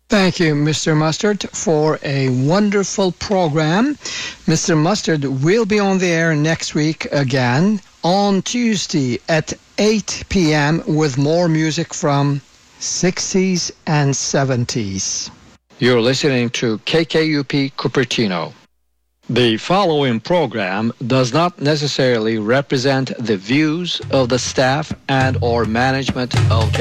Thank you, Mr. Mustard, for a wonderful program. Mr. Mustard will be on the air next week again on Tuesday at 8 p.m. with more music from 60s and 70s. You're listening to KKUP Cupertino. The following program does not necessarily represent the views of the staff and or management of